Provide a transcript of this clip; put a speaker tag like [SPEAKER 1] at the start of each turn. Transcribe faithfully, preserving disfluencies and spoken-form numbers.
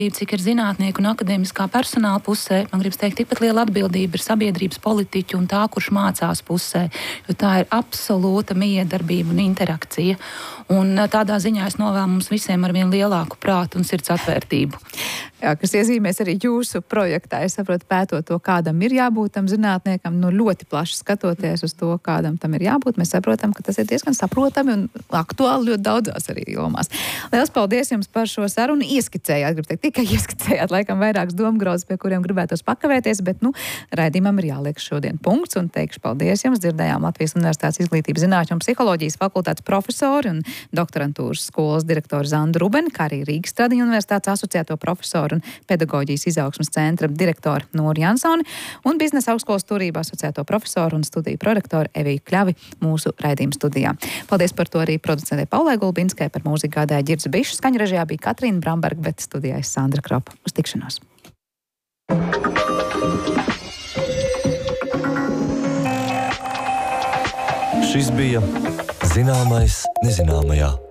[SPEAKER 1] Cik ir zinātnieku un akadēmiskā personāla pusē, man gribas teikt, tikpat liela atbildība ir sabiedrības politiķu un tā, kurš mācās pusē, jo tā ir absolūta miedarbība un interakcija. Un tādā ziņā es novēlu mums visiem ar vien lielāku prātu un sirds atvērtību.
[SPEAKER 2] Jā, kas iezīmēs arī jūsu projektā, es saprotu, pētot to, kādam ir jābūt tam zinātniekam, nu ļoti plaši skatoties uz to, kādam tam ir jābūt, mēs saprotam, ka tas ir diezgan saprotami un aktuāli ļoti daudzās arī jomās. Liels paldies jums par šo sarunu. Ieskicējāt, gribu teikt, tikai ieskicējāt laikam vairākas domgraudus, pie kuriem gribētos pakavēties, bet, nu, raidījumam ir jāliek šodien punkts un teikšu paldies jums. Dzirdējām Latvijas Universitātes izglītības zinātņu un psiholoģijas fakultātes profesori un doktorantūras skolas direktoru Zandu Rubeni, kā arī Rīgas Stradiņu universitātes asociēto profesoru un pedagoģijas izaugsmas centra direktoru Nūru Jansoni un biznesa augstskolas turībā asociēto profesoru un studiju prorektoru Eviju Kļavi mūsu raidījuma studijā. Paldies par to arī producentei Paulai Gulbinskai, par mūziku gādāja Ģirds Bišs, skaņu režijā bija Katrīna Bramberga, bet studijā es Sandra Kropa. Uz tikšanos!
[SPEAKER 3] Šis bija Zināmais nezināmajā.